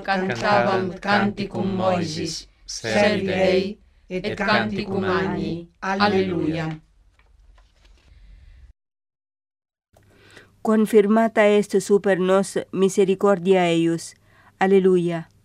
cantavam canticum Moisis, servi Dei, et canticum Agni. Alleluia. Confirmata est super nos misericordia eius. Alleluia.